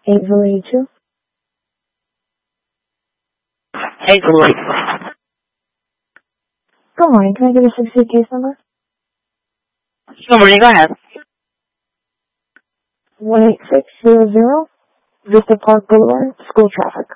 8082. 8082. Good morning. Can I give you a 6 case number? Good morning. Go ahead. 18600 Vista Park Boulevard, school traffic.